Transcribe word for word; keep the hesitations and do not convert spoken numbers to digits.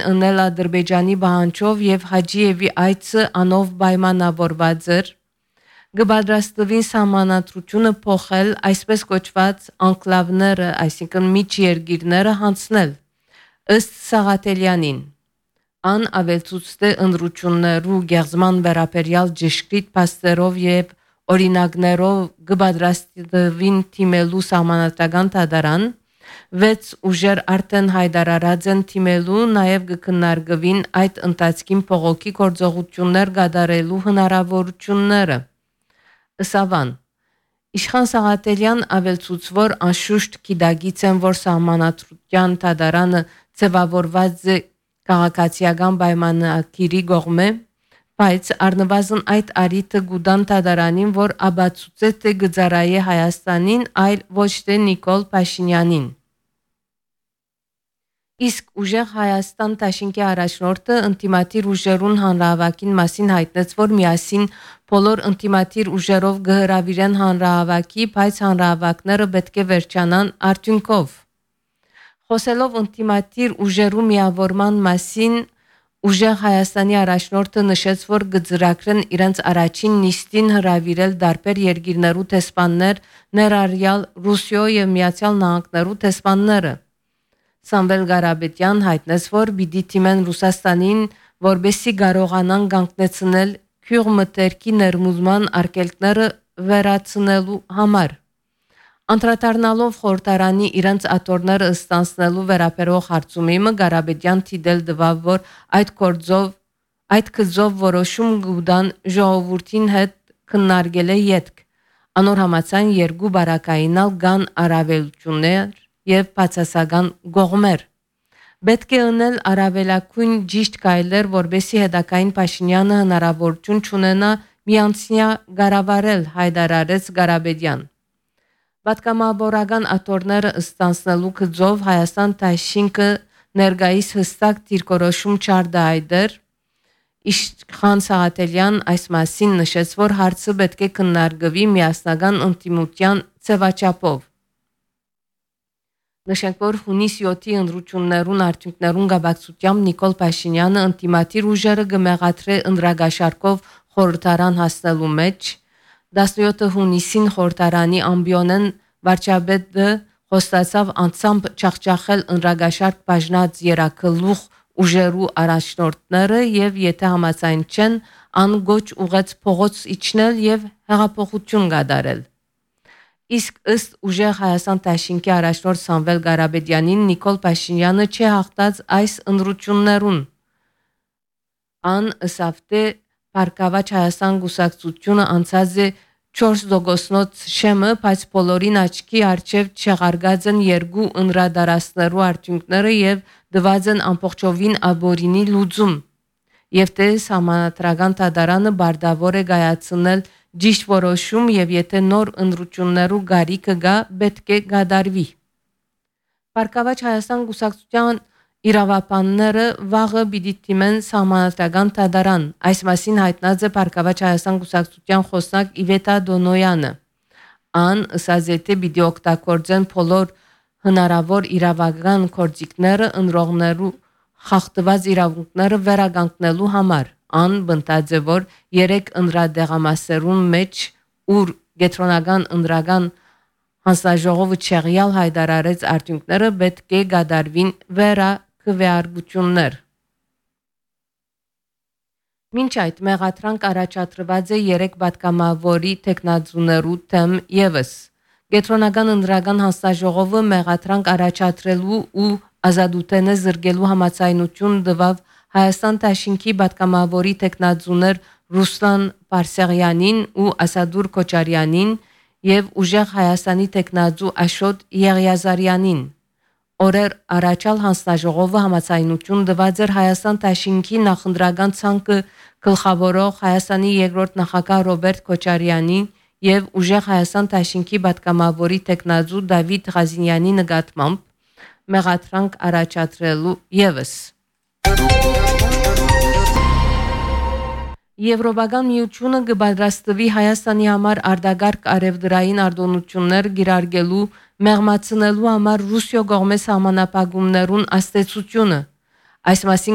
ընել Ադրբեջանի բանջով եւ Հաջիևի այցը անով պայմանավորված էր գբադրաստվին սահմանադրությունը փոխել այսպես կոչված անկլավները, այսինքն միջերգիրները հանձնել ըստ Սաղաթելյանին ան ավելցուցտե ընդրություններու գեղձման վերաբերյալ ճշգրիտ փաստերով եւ օրինակներով գբադրաստվին թիմելու սահմանադրական դատարան վեց ուժեր արդեն հայտարարած են թիմելու նաև կքննարկվին այդ ընթացքին փողոքի գործողություններ կատարելու հնարավորությունները ըսավան Իշխան Սաղաթելյան ավելցուց որ անշուշտ գիտագից են որ սահմանադրության դատարանը ձևավորված է քաղաքացիական պայմանագիրի կողմէ բայց առնվազն այդ արիթը գուդան դատարանին որ աբացուցե թե գծարայե Հայաստանին այլ ոչ թե Նիկոլ Փաշինյանին Իսկ ուժեղ Հայաստան Տաշինքի առաջնորդը ինտիմատիր ուժերուն հանրահավաքին մասին հայտնեց, որ միասին բոլոր ինտիմատիր ուժերով կհրավիրեն հանրահավաքի, բայց հանրահավաքները պետք է վերջանան արդյունքով։ Խոսելով ինտիմատիր ուժերու միավորման մասին, ուժեղ Հայաստանի առաջնորդը նշեց, որ կձրակրեն իրենց առաջին նիստին հրավիրել դարբեր երկիրներու տեսփաններ, ներառյալ Ռուսիո եւ Միացյալ Նահանգներու տեսփանները։ Սամվել Ղարաբետյան հայտնեց, որ պիտի թիմեն Ռուսաստանին, որբեսի կարողանան կանգնեցնել քյուղ մտերքի ներմուծման արգելքները վերացնելու համար։ Անդրադառնալով խորհրդարանի իրենց աթոռները ստանցնելու վերաբերող հարցումիմը Ղարաբետյան թիդել դվավ, որ այդ կորձով այդ կզով որոշում գուդան ժողովրդին հետ քննարկել է յետք։ Անոր համաձայն երկու բարակայինալ կան առավելություններ եւ բացասական գողմեր։ Պետք է ունել առավելակույն ճիշտ կայլեր, որբեսի հետակային Փաշինյանը հնարավորություն չունենա միանցնյա գարավարել հայտարարեց Ղարաբետյան։ Պատգամավորական աթոռները ստանցնելու գծով Հայաստան Տաշինքը ներկայիս հստակ դիրքորոշում չարդայդեր Իշխան Սաղաթելյան այս մասին նշեց, որ հարցը պետք է քննարկվի միասնական ինտիմության ձևաչափով։ Նշենք, որ հունիս յոթի ընդրություններուն արդյունքներուն գաբակցությամբ Նիկոլ Փաշինյանը ինտիմատիր ուժերը կմեղադրե ընդրագաշարքով խորհրդարան հասնելու մեջ տասնյոթ հունիսին խորհրդարանի ամբիոնեն վարչապետը խոստացավ անցամբ չախճախել ընդրագաշարք բաժնած երակլուխ ուժերու առաջնորդները եւ եթե համաձայն չեն անգոչ ուղեց փողոց իջնել եւ հեղափոխություն կատարել։ Իսկ ըստ ուժեղ Հայաստան Տաշինքի առաջնորդ Սամվել Ղարաբետյանին Նիկոլ Փաշինյանը չի հաղթած այս ընդրություններուն։ Ան ըսավտե Պարկավաճ Հայաստան գուսակցությունը անցած է չորս տոկոսնոց շեմը, բայց բոլորին աչքի առջև չեղարգած են երկու ընդրադարածներու արդյունքները եւ դված են ամբողջովին աբորինի լուծում։ Եվ թե սահմանադրական դատարանը բարդավոր է գայացնել ճիշտ որոշում եւ եթե նոր ընդրություններու գարիկը գա պետք է գադարվի։ Պարկավաճ Հայաստան գուսակցության իրավապանները վաղը պիտի թիմեն սահմանադրական դատարան։ Այս մասին հայտնած է Պարկավաճ Հայաստան գուսակցության խոսնակ Իվետա Դոնոյանը։ Ան ըսած է թե պիտի օգտագործեն բոլոր հնարավոր իրավական գործիքները ընտրողներու խախտված իրավունքները վերականգնելու համար։ Ան բնտած է, որ երեք ընդրադեղամասերուն մեջ ուր գետրոնական ընդրական հանձնաժողովը չեղյալ հայտարարեց արդյունքները պետք է գադարվին վերակվեարկություններ։ Մինչ այդ մեղադրանք առաջադրված է երեք պատգամավորի տեխնազուներու թեմ եւս։ Գետրոնական ընդրական հանձնաժողովը մեղադրանք առաջադրելու ու ազատութենը զրկելու համաձայնություն տվավ Հայաստան Տաշինքի պատգամավորի տեխնազուներ Ռուսլան Պարսեղյանին ու Ասադուր Քոչարյանին եւ ուժեղ Հայաստանի տեխնազու Աշոտ Եղիազարյանին։ Օրեր առաջալ հանձնաժողովը համաձայնություն տված էր Հայաստան Տաշինքի նախընտրական ցանկը գլխավորող Հայաստանի երկրորդ նախագահ Ռոբերտ Քոչարյանի եւ ուժեղ Հայաստան Տաշինքի պատգամավորի տեխնազու Դավիթ Ղազինյանի նկատմամբ մեղադրանք առաջադրելու եւս։ Եվրոպական միությունը կպատրաստվի Հայաստանի համար արտագարգ արևդրային արտոնություններ գիրարգելու մեղմացնելու համար Ռուսիո կողմէ սահմանապահումներուն աստեցությունը։ Այս մասին